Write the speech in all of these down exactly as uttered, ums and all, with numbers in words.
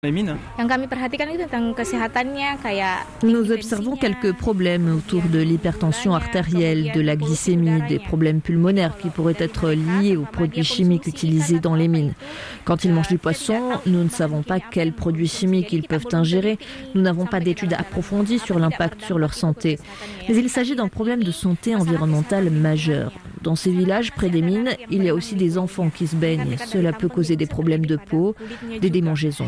Les mines. Nous observons quelques problèmes autour de l'hypertension artérielle, de la glycémie, des problèmes pulmonaires qui pourraient être liés aux produits chimiques utilisés dans les mines. Quand ils mangent du poisson, nous ne savons pas quels produits chimiques ils peuvent ingérer. Nous n'avons pas d'études approfondies sur l'impact sur leur santé. Mais il s'agit d'un problème de santé environnementale majeur. Dans ces villages près des mines, il y a aussi des enfants qui se baignent. Cela peut causer des problèmes de peau, des démangeaisons.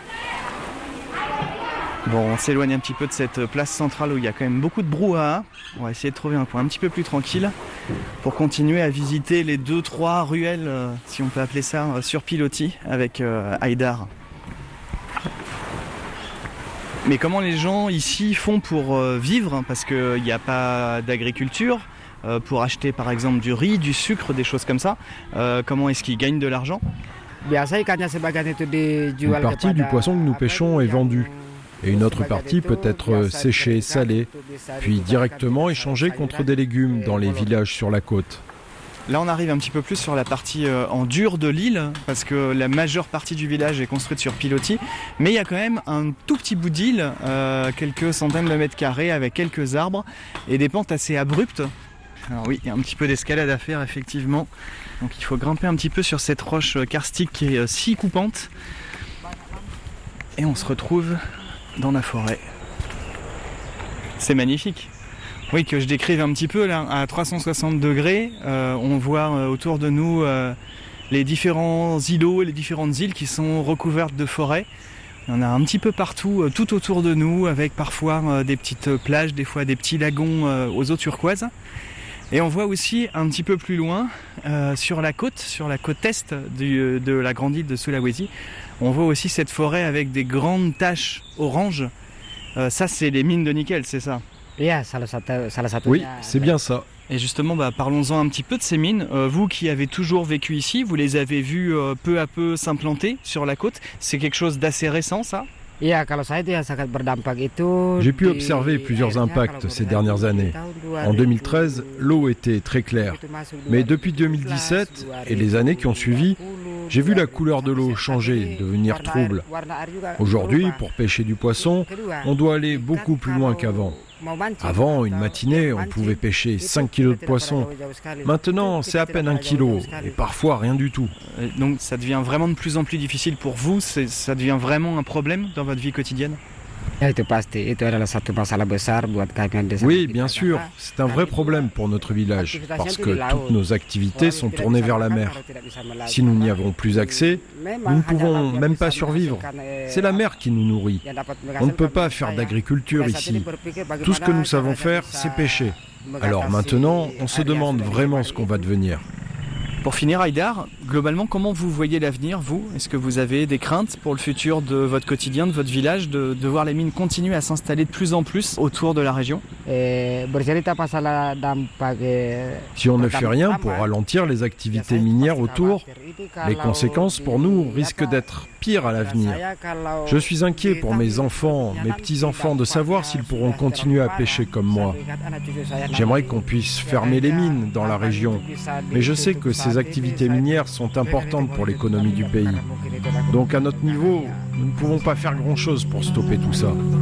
Bon, on s'éloigne un petit peu de cette place centrale où il y a quand même beaucoup de brouhaha. On va essayer de trouver un coin un petit peu plus tranquille pour continuer à visiter les deux, trois ruelles, euh, si on peut appeler ça, euh, sur pilotis avec euh, Haïdar. Mais comment les gens ici font pour euh, vivre? Parce qu'il n'y a pas d'agriculture, euh, pour acheter par exemple du riz, du sucre, des choses comme ça. Euh, comment est-ce qu'ils gagnent de l'argent? Une partie du poisson que nous pêchons est vendue. Et une autre partie peut être séchée, salée, puis directement échangée contre des légumes dans les villages sur la côte. Là, on arrive un petit peu plus sur la partie euh, en dur de l'île, parce que la majeure partie du village est construite sur pilotis. Mais il y a quand même un tout petit bout d'île, euh, quelques centaines de mètres carrés, avec quelques arbres et des pentes assez abruptes. Alors oui, il y a un petit peu d'escalade à faire, effectivement. Donc il faut grimper un petit peu sur cette roche karstique qui est euh, si coupante. Et on se retrouve dans la forêt. C'est magnifique. Oui, que je décrive un petit peu là, à trois cent soixante degrés, euh, on voit euh, autour de nous euh, les différents îlots et les différentes îles qui sont recouvertes de forêt. Il y en a un petit peu partout, euh, tout autour de nous, avec parfois euh, des petites plages, des fois des petits lagons euh, aux eaux turquoises. Et on voit aussi un petit peu plus loin, euh, sur la côte, sur la côte est du, de la grande île de Sulawesi, on voit aussi cette forêt avec des grandes taches oranges. Euh, ça, c'est les mines de nickel, c'est ça? Oui, c'est bien ça. Et justement, bah, parlons-en un petit peu de ces mines. Euh, vous qui avez toujours vécu ici, vous les avez vues euh, peu à peu s'implanter sur la côte. C'est quelque chose d'assez récent, ça? J'ai pu observer plusieurs impacts ces dernières années. En deux mille treize, l'eau était très claire. Mais depuis deux mille dix-sept et les années qui ont suivi, j'ai vu la couleur de l'eau changer, devenir trouble. Aujourd'hui, pour pêcher du poisson, on doit aller beaucoup plus loin qu'avant. Avant, une matinée, on pouvait pêcher cinq kilos de poisson. Maintenant, c'est à peine un kilo, et parfois rien du tout. Donc ça devient vraiment de plus en plus difficile pour vous, c'est, ça devient vraiment un problème dans votre vie quotidienne? Oui, bien sûr, c'est un vrai problème pour notre village, parce que toutes nos activités sont tournées vers la mer. Si nous n'y avons plus accès, nous ne pouvons même pas survivre. C'est la mer qui nous nourrit. On ne peut pas faire d'agriculture ici. Tout ce que nous savons faire, c'est pêcher. Alors maintenant, on se demande vraiment ce qu'on va devenir. Pour finir, Haïdar, globalement, comment vous voyez l'avenir, vous? Est-ce que vous avez des craintes pour le futur de votre quotidien, de votre village, de, de voir les mines continuer à s'installer de plus en plus autour de la région? Si on ne fait rien pour ralentir les activités minières autour, les conséquences pour nous risquent d'être pires à l'avenir. Je suis inquiet pour mes enfants, mes petits-enfants, de savoir s'ils pourront continuer à pêcher comme moi. J'aimerais qu'on puisse fermer les mines dans la région, mais je sais que ces activités minières sont importantes pour l'économie du pays. Donc à notre niveau, nous ne pouvons pas faire grand-chose pour stopper tout ça.